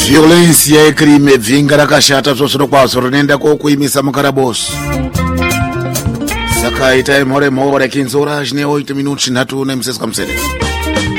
Violência e crime vinga rakashata zvosoro kwazvo rinoenda kokuimisa mukarabosi. Saka itai more 15 horas ne 8 minutos nhatu nemusesi kamusere.